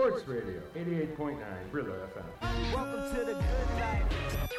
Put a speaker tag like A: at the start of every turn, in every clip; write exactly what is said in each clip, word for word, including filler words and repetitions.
A: Sports Radio, eighty-eight point nine Brilla F M.
B: Welcome to the good life.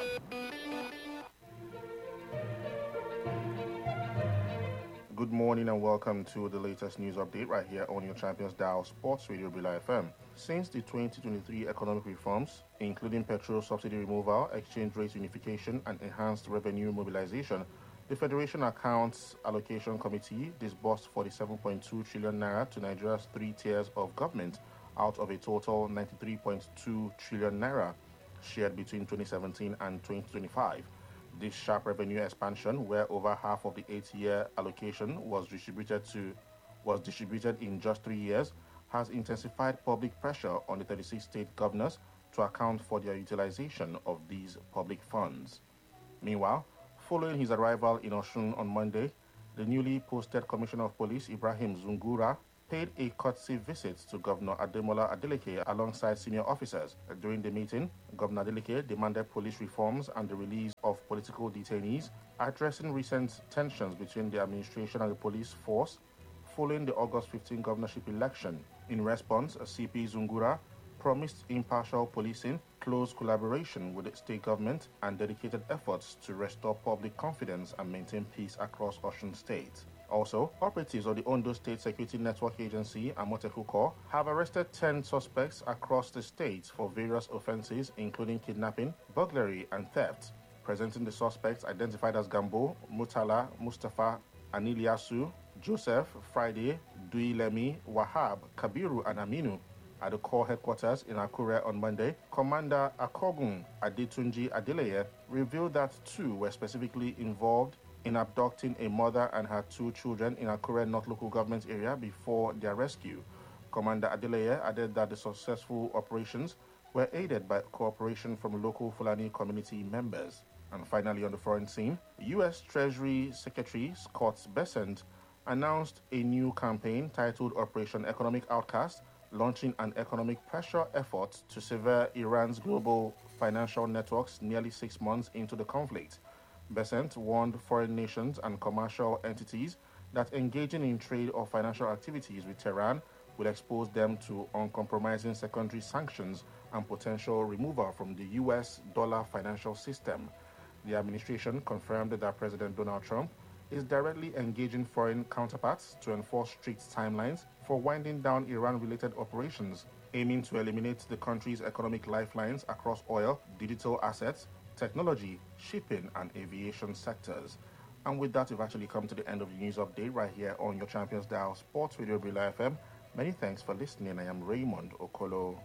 C: Good morning and welcome to the latest news update right here on your Champions Dial Sports Radio Brilla F M. Since the twenty twenty-three economic reforms, including petrol subsidy removal, exchange rate unification, and enhanced revenue mobilization, the Federation Accounts Allocation Committee disbursed forty-seven point two trillion naira to Nigeria's three tiers of government out of a total ninety-three point two trillion naira shared between twenty seventeen and twenty twenty-five. This sharp revenue expansion, where over half of the eight-year allocation was distributed to was distributed in just three years, has intensified public pressure on the thirty-six state governors to account for their utilization of these public funds. Meanwhile, following his arrival in Osun on Monday, the newly posted Commissioner of Police, Ibrahim Zungura, paid a courtesy visit to Governor Ademola Adeleke alongside senior officers. During the meeting, Governor Adeleke demanded police reforms and the release of political detainees, addressing recent tensions between the administration and the police force following the August fifteenth governorship election. In response, C P Zungura promised impartial policing, close collaboration with the state government, and dedicated efforts to restore public confidence and maintain peace across Osun State. Also, operatives of the Ondo State Security Network Agency, Amoteku Corps, have arrested ten suspects across the state for various offenses, including kidnapping, burglary, and theft. Presenting the suspects identified as Gambo, Mutala, Mustafa, Aniliasu, Joseph, Friday, Duilemi, Wahab, Kabiru, and Aminu. At the Corps headquarters in Akure on Monday, Commander Akogun Adetunji Adeleye revealed that two were specifically involved in abducting a mother and her two children in Akure North Local Government area before their rescue. Commander Adeleye added that the successful operations were aided by cooperation from local Fulani community members. And finally, on the foreign scene, U S Treasury Secretary Scott Bessent announced a new campaign titled Operation Economic Outcast, launching an economic pressure effort to sever Iran's global financial networks nearly six months into the conflict. Bessent warned foreign nations and commercial entities that engaging in trade or financial activities with Tehran will expose them to uncompromising secondary sanctions and potential removal from the U S dollar financial system. The administration confirmed that President Donald Trump is directly engaging foreign counterparts to enforce strict timelines for winding down Iran-related operations, aiming to eliminate the country's economic lifelines across oil, digital assets, technology, shipping, and aviation sectors. And with that, we've actually come to the end of the news update right here on your Champions Dial Sports Radio Brilla F M. Many thanks for listening. I am Raymond Okolo.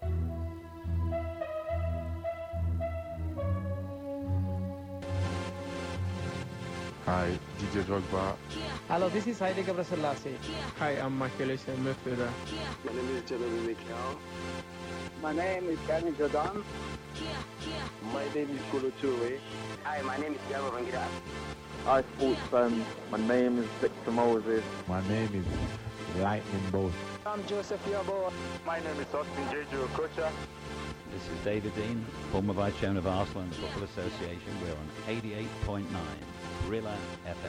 D: Hi, D J Drogba.
E: Hello, this is Heidi Gabrasalasi.
F: Hi, I'm Michael Midfielder.
G: My name is Jeremy Mikel.
H: My name is Danny Jordan.
G: My name is Kolo Toure.
I: Hi, my name is Diego Rangida.
J: Hi, sports fans. My name is Victor Moses.
K: My name is Lightning Bolt.
L: I'm Joseph Yabo.
M: My name is Austin Jeju Okocha.
N: This is David Dean, former Vice Chairman of Arsenal and the Football Association. We're on eighty-eight point nine Brilla F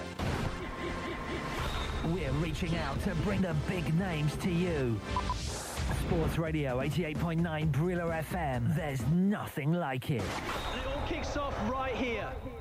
B: M. We're reaching out to bring the big names to you. Sports Radio eighty-eight point nine Brilla F M. There's nothing like it.
O: And it all kicks off right here.